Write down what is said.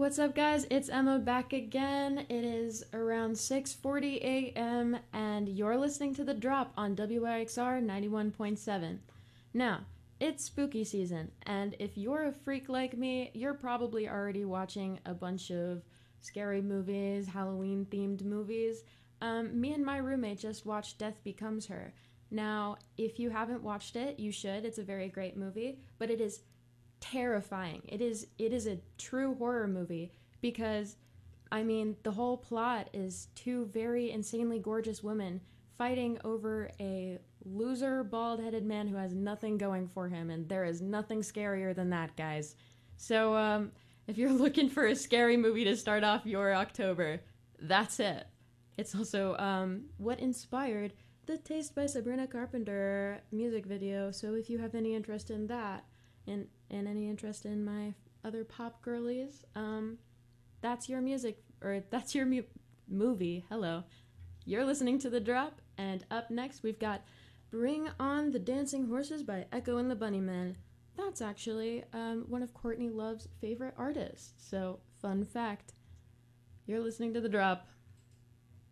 what's up, guys? It's Emma back again. It is around 6:40 a.m. and you're listening to The Drop on WYXR 91.7. Now, it's spooky season, and if you're a freak like me, you're probably already watching a bunch of scary movies, Halloween-themed movies. Me and my roommate just watched Death Becomes Her. Now, if you haven't watched it, you should. It's a very great movie, but it is terrifying. It is a true horror movie because the whole plot is two very insanely gorgeous women fighting over a loser bald-headed man who has nothing going for him, and there is nothing scarier than that, guys. So if you're looking for a scary movie to start off your October, that's it. It's also what inspired the Taste by Sabrina Carpenter music video, so if you have any interest in that and any interest in my other pop girlies, that's your music, or that's your movie. Hello. You're listening to The Drop, and up next we've got Bring On the Dancing Horses by Echo and the Bunnymen. That's actually one of Courtney Love's favorite artists, so fun fact. You're listening to The Drop.